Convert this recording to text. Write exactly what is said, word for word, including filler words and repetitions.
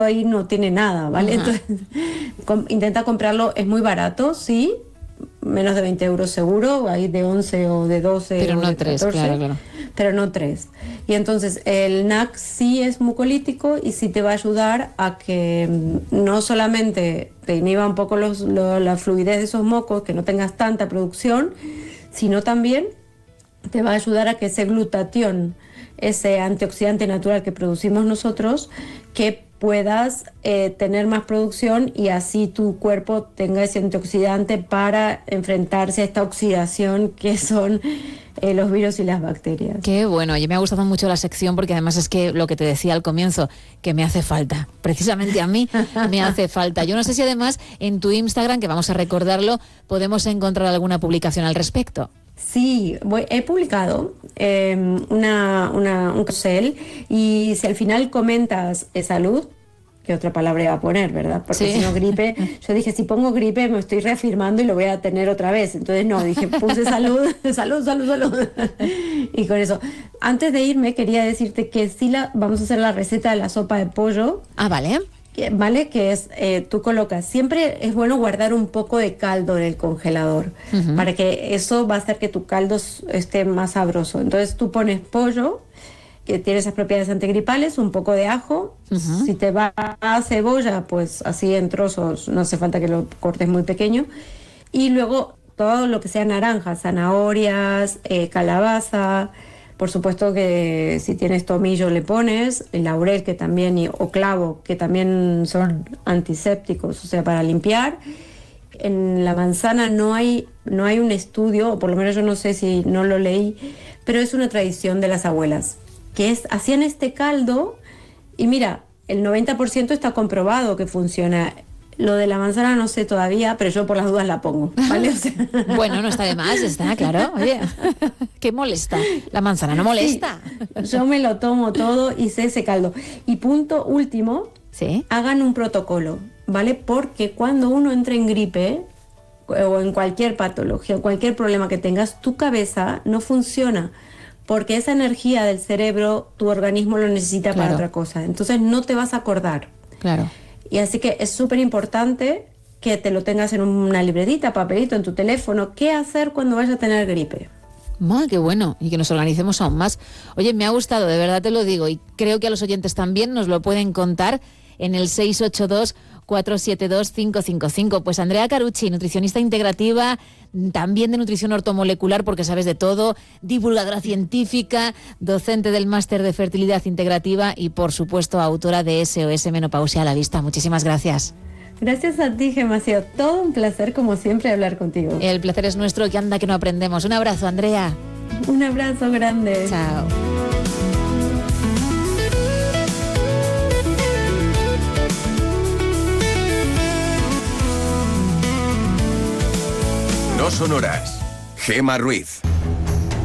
ahí no tiene nada, ¿vale? Uh-huh. Entonces, com- intenta comprarlo, es muy barato, sí, menos de veinte euros seguro, hay de once o de doce Pero o no de tres, catorce, claro, claro. pero no tres. Y entonces el N A C sí es mucolítico y sí te va a ayudar a que mm, no solamente te inhiba un poco los, lo- la fluidez de esos mocos, que no tengas tanta producción, sino también te va a ayudar a que ese glutatión, ese antioxidante natural que producimos nosotros, que puedas eh, tener más producción y así tu cuerpo tenga ese antioxidante para enfrentarse a esta oxidación que son eh, los virus y las bacterias. Qué bueno, oye, me ha gustado mucho la sección porque además es que lo que te decía al comienzo, que me hace falta, precisamente a mí me hace falta. Yo no sé si además en tu Instagram, que vamos a recordarlo, podemos encontrar alguna publicación al respecto. Sí, voy, he publicado eh, una, una, un carrusel y si al final comentas eh, salud, ¿qué otra palabra iba a poner, verdad? Porque Sí. si no gripe, yo dije, si pongo gripe me estoy reafirmando y lo voy a tener otra vez. Entonces no, dije, puse salud, salud, salud, salud. Y con eso. Antes de irme quería decirte que sí la, vamos a hacer la receta de la sopa de pollo. Ah, vale. ¿Vale? Que es, eh, tú colocas, siempre es bueno guardar un poco de caldo en el congelador, Uh-huh. para que eso va a hacer que tu caldo esté más sabroso. Entonces tú pones pollo, que tiene esas propiedades antigripales, un poco de ajo, Uh-huh. si te va a cebolla, pues así en trozos, no hace falta que lo cortes muy pequeño, y luego todo lo que sea naranja, zanahorias, eh, calabaza. Por supuesto que si tienes tomillo le pones, el laurel que también, y, o clavo, que también son antisépticos, o sea, para limpiar. En la manzana no hay, no hay un estudio, o por lo menos yo no sé si no lo leí, pero es una tradición de las abuelas, que es, hacían este caldo y mira, el noventa por ciento está comprobado que funciona. Lo de la manzana no sé todavía, pero yo por las dudas la pongo, ¿vale? O sea, Bueno, no está de más, está claro. Oye, ¿qué molesta? La manzana no molesta. sí, yo me lo tomo todo y sé ese caldo. Y punto último, Sí. hagan un protocolo, ¿vale? Porque cuando uno entra en gripe o en cualquier patología, o cualquier problema que tengas, tu cabeza no funciona. Porque esa energía del cerebro, tu organismo lo necesita Claro. para otra cosa. Entonces no te vas a acordar. Claro. Y así que es súper importante que te lo tengas en una libretita, papelito, en tu teléfono. ¿Qué hacer cuando vayas a tener gripe? ¡Madre, qué bueno! Y que nos organicemos aún más. Oye, me ha gustado, de verdad te lo digo, y creo que a los oyentes también nos lo pueden contar en el seis ocho dos, cuatro siete dos, cinco cinco cinco. Pues Andrea Carucci, nutricionista integrativa, también de nutrición ortomolecular, porque sabes de todo, divulgadora científica, docente del máster de fertilidad integrativa y, por supuesto, autora de S O S Menopausia a la Vista. Muchísimas gracias. Gracias a ti, Gemma. Ha sido todo un placer, como siempre, hablar contigo. El placer es nuestro, que anda que no aprendemos. Un abrazo, Andrea. Un abrazo grande. Chao. No son horas. Gemma Ruiz.